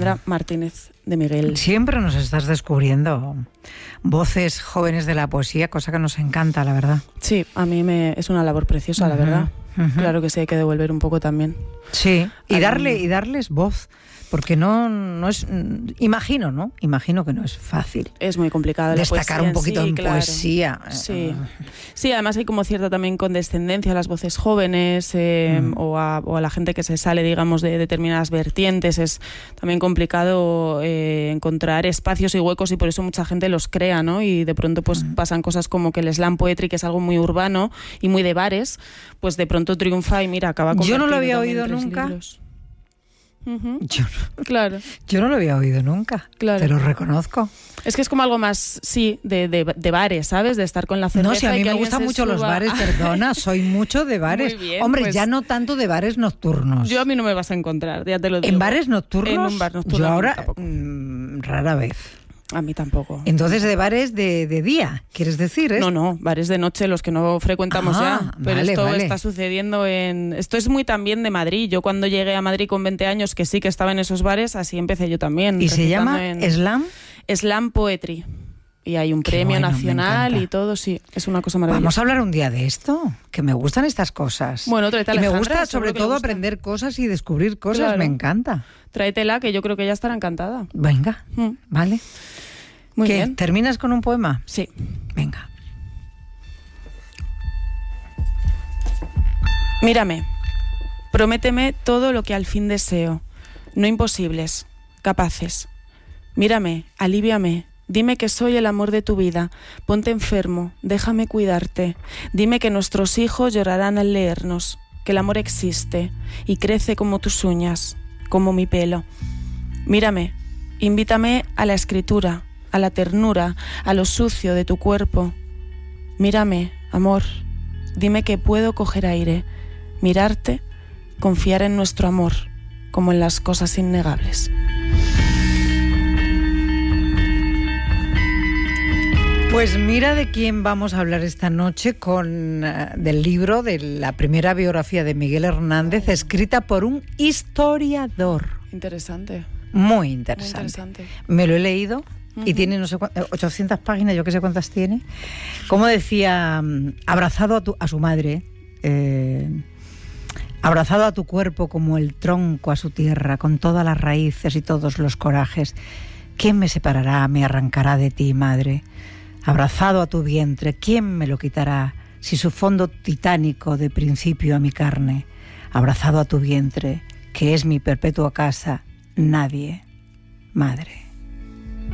Alejandra Martínez de Miguel. Siempre nos estás descubriendo voces jóvenes de la poesía, cosa que nos encanta, la verdad. Sí, a mí es una labor preciosa, la verdad. Claro que sí, hay que devolver un poco también. Sí, y darles voz. Porque no es... Imagino, ¿no? Imagino que no es fácil. Es muy complicado. Destacar un poquito en claro. poesía. Sí, además hay como cierta también condescendencia a las voces jóvenes o a la gente que se sale, digamos, de determinadas vertientes. Es también complicado encontrar espacios y huecos y por eso mucha gente los crea, ¿no? Y de pronto pues pasan cosas como que el slam poetry, que es algo muy urbano y muy de bares, pues de pronto triunfa y mira, acaba convertido. Yo no lo había oído nunca. Libros. Claro. Yo no lo había oído nunca, te lo reconozco. Es que es como algo más, sí, de bares, ¿sabes? De estar con la cerveza. No, si a mí me gustan mucho los bares, perdona, soy mucho de bares. Muy bien, hombre, pues, ya no tanto de bares nocturnos. Yo a mí no me vas a encontrar, ya te lo digo. ¿En bares nocturnos? En un bar nocturno. Yo ahora, rara vez. A mí tampoco. Entonces, ¿de bares de día, quieres decir? No, bares de noche, los que no frecuentamos ya. Pero esto está sucediendo Esto es muy también de Madrid. Yo cuando llegué a Madrid con 20 años, que sí que estaba en esos bares, así empecé yo también. ¿Y se llama Slam? Slam Poetry. Y hay un premio nacional y todo, sí. Es una cosa maravillosa. Vamos a hablar un día de esto, que me gustan estas cosas. Bueno, tráetela. Y me gusta sobre todo aprender cosas y descubrir cosas, claro. Me encanta. Tráetela, que yo creo que ella estará encantada. Venga, vale. Muy bien. ¿Terminas con un poema? Sí. Venga. Mírame, prométeme todo lo que al fin deseo, no imposibles, capaces. Mírame, alivíame, dime que soy el amor de tu vida, ponte enfermo, déjame cuidarte, dime que nuestros hijos llorarán al leernos, que el amor existe y crece como tus uñas, como mi pelo. Mírame, invítame a la escritura, a la ternura, a lo sucio de tu cuerpo. Mírame, amor, dime que puedo coger aire, mirarte, confiar en nuestro amor, como en las cosas innegables. Pues mira de quién vamos a hablar esta noche del libro de la primera biografía de Miguel Hernández, escrita por un historiador. Interesante. Muy interesante. Me lo he leído. Y tiene, no sé 800 páginas, yo qué sé cuántas tiene. Como decía, abrazado a su madre, abrazado a tu cuerpo como el tronco a su tierra, con todas las raíces y todos los corajes. ¿Quién me separará, me arrancará de ti, madre? Abrazado a tu vientre, ¿quién me lo quitará? Si su fondo titánico de principio a mi carne. Abrazado a tu vientre, que es mi perpetua casa, nadie, madre.